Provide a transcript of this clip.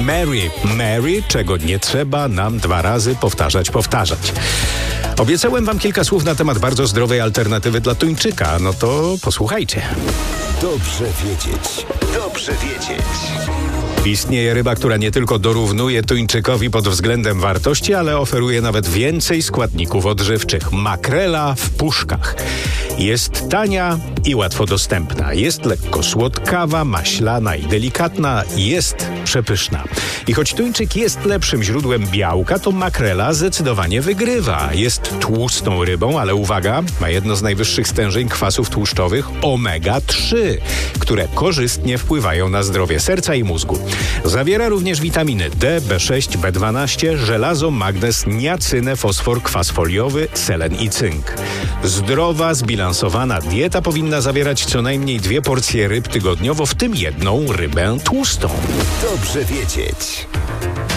Mary, czego nie trzeba nam 2 razy powtarzać. Obiecałem wam kilka słów na temat bardzo zdrowej alternatywy dla tuńczyka. No to posłuchajcie. Dobrze wiedzieć. Istnieje ryba, która nie tylko dorównuje tuńczykowi pod względem wartości, ale oferuje nawet więcej składników odżywczych. Makrela w puszkach. Jest tania i łatwo dostępna. Jest lekko słodkawa, maślana i delikatna. Jest przepyszna. I choć tuńczyk jest lepszym źródłem białka, to makrela zdecydowanie wygrywa. Jest tłustą rybą, ale uwaga, ma jedno z najwyższych stężeń kwasów tłuszczowych omega-3, które korzystnie wpływają na zdrowie serca i mózgu. Zawiera również witaminy D, B6, B12, żelazo, magnez, niacynę, fosfor, kwas foliowy, selen i cynk. Zdrowa, zbilansowana dieta powinna zawierać co najmniej 2 porcje ryb tygodniowo, w tym 1 rybę tłustą. Dobrze wiedzieć.